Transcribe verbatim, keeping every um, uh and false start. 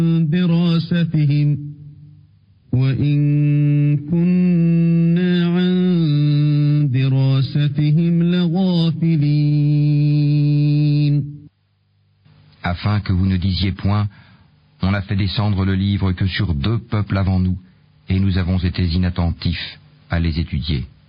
دراستهم وإن كنا عن دراستهم لغافلين. Afin que vous ne disiez point, on a fait descendre le livre que sur deux peuples avant nous, et nous avons été inattentifs à les étudier.